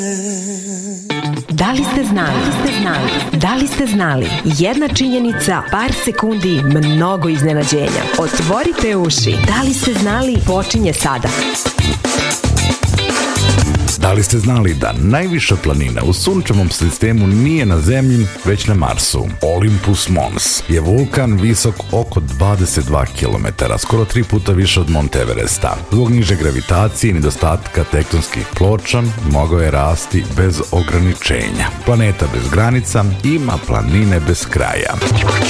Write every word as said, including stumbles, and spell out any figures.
Da li ste znali? Da li ste znali? Da li ste znali? Jedna činjenica, par sekundi, mnogo iznenađenja. Otvorite uši. Da li ste znali? Počinje sada. Da li ste znali da najviša planina u sunčevom sistemu nije na Zemlji, već na Marsu? Olympus Mons je vulkan visok oko dvadeset dva kilometara, skoro tri puta više od Monte Everesta. Zbog niže gravitacije i nedostatka tektonskih ploča mogao je rasti bez ograničenja. Planeta bez granica ima planine bez kraja.